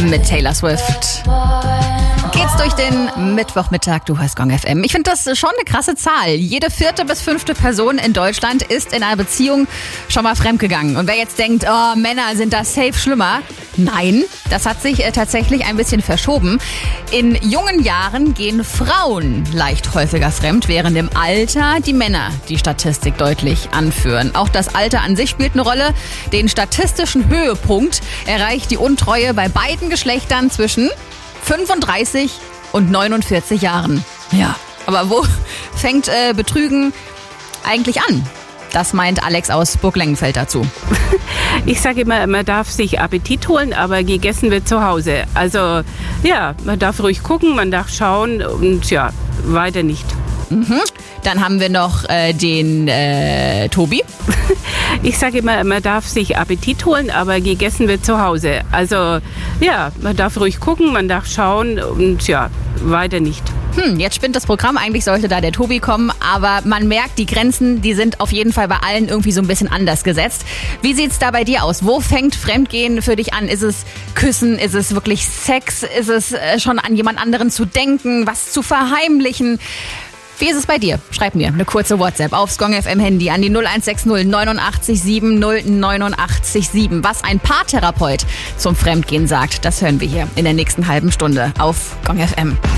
mit Taylor Swift. Geht's durch den Mittwochmittag, du hörst Gong FM. Ich finde das schon eine krasse Zahl. Jede 4. bis 5. Person in Deutschland ist in einer Beziehung schon mal fremdgegangen. Und wer jetzt denkt, oh, Männer sind da safe schlimmer. Nein, das hat sich tatsächlich ein bisschen verschoben. In jungen Jahren gehen Frauen leicht häufiger fremd, während im Alter die Männer die Statistik deutlich anführen. Auch das Alter an sich spielt eine Rolle. Den statistischen Höhepunkt erreicht die Untreue bei beiden Geschlechtern zwischen 35 und 49 Jahren. Ja, aber wo fängt Betrügen eigentlich an? Das meint Alex aus Burglengenfeld dazu. Ich sage immer, man darf sich Appetit holen, aber gegessen wird zu Hause. Also ja, man darf ruhig gucken, man darf schauen und ja, weiter nicht. Mhm. Dann haben wir noch den Tobi. Ich sage immer, man darf sich Appetit holen, aber gegessen wird zu Hause. Also ja, man darf ruhig gucken, man darf schauen und ja, weiter nicht. Jetzt spinnt das Programm, eigentlich sollte da der Tobi kommen, aber man merkt, die Grenzen, die sind auf jeden Fall bei allen irgendwie so ein bisschen anders gesetzt. Wie sieht's da bei dir aus? Wo fängt Fremdgehen für dich an? Ist es Küssen? Ist es wirklich Sex? Ist es schon an jemand anderen zu denken, was zu verheimlichen? Wie ist es bei dir? Schreib mir eine kurze WhatsApp aufs Gong FM Handy an die 0160 89 7 089 7. Was ein Paartherapeut zum Fremdgehen sagt, das hören wir hier in der nächsten halben Stunde auf Gong FM.